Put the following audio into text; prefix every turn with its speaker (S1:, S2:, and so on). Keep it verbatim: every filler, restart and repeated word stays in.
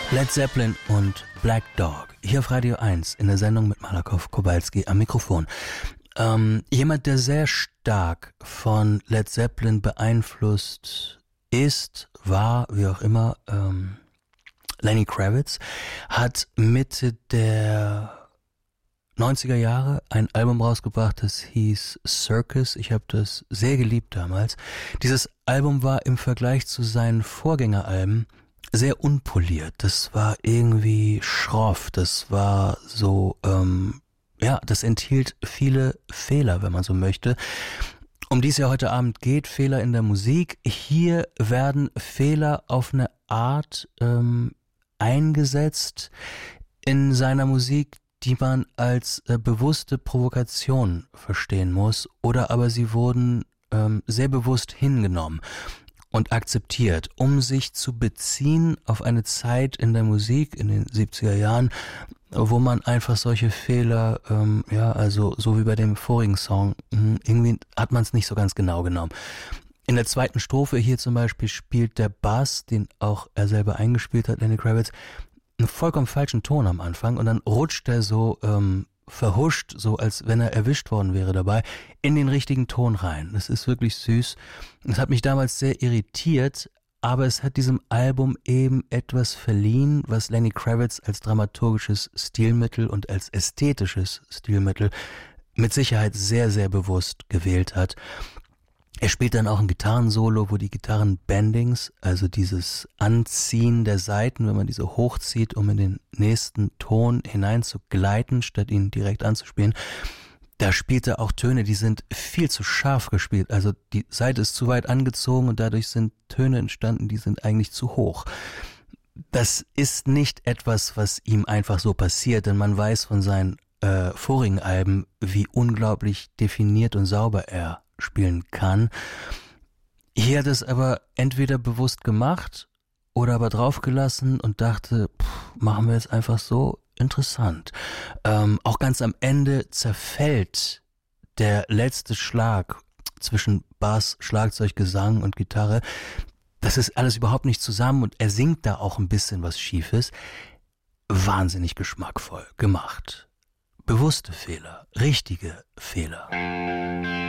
S1: Led Zeppelin und Black Dog. Hier auf Radio eins in der Sendung mit Malakoff Kowalski am Mikrofon. Ähm, jemand, der sehr stark von Led Zeppelin beeinflusst ist, war, wie auch immer, ähm, Lenny Kravitz, hat Mitte der neunziger Jahre ein Album rausgebracht, das hieß Circus. Ich habe das sehr geliebt damals. Dieses Album war im Vergleich zu seinen Vorgängeralben sehr unpoliert. Das war irgendwie schroff. Das war so, ähm, ja, das enthielt viele Fehler, wenn man so möchte. Um die es ja heute Abend geht, Fehler in der Musik. Hier werden Fehler auf eine Art ähm, eingesetzt in seiner Musik, die man als äh, bewusste Provokation verstehen muss, oder aber sie wurden ähm, sehr bewusst hingenommen und akzeptiert, um sich zu beziehen auf eine Zeit in der Musik in den siebziger Jahren, wo man einfach solche Fehler, ähm, ja, also so wie bei dem vorigen Song, mh, irgendwie hat man es nicht so ganz genau genommen. In der zweiten Strophe hier zum Beispiel spielt der Bass, den auch er selber eingespielt hat, Lenny Kravitz, einen vollkommen falschen Ton am Anfang und dann rutscht er so ähm, verhuscht, so als wenn er erwischt worden wäre dabei, in den richtigen Ton rein. Das ist wirklich süß. Das hat mich damals sehr irritiert, aber es hat diesem Album eben etwas verliehen, was Lenny Kravitz als dramaturgisches Stilmittel und als ästhetisches Stilmittel mit Sicherheit sehr, sehr bewusst gewählt hat. Er spielt dann auch ein Gitarrensolo, wo die Gitarrenbendings, also dieses Anziehen der Saiten, wenn man diese hochzieht, um in den nächsten Ton hinein zu gleiten, statt ihn direkt anzuspielen, da spielt er auch Töne, die sind viel zu scharf gespielt. Also die Saite ist zu weit angezogen und dadurch sind Töne entstanden, die sind eigentlich zu hoch. Das ist nicht etwas, was ihm einfach so passiert, denn man weiß von seinen äh, vorigen Alben, wie unglaublich definiert und sauber er spielen kann. Hier hat es aber entweder bewusst gemacht oder aber draufgelassen und dachte, pff, machen wir jetzt einfach so, interessant. Ähm, auch ganz am Ende zerfällt der letzte Schlag zwischen Bass, Schlagzeug, Gesang und Gitarre. Das ist alles überhaupt nicht zusammen und er singt da auch ein bisschen was Schiefes. Wahnsinnig geschmackvoll gemacht. Bewusste Fehler, richtige Fehler.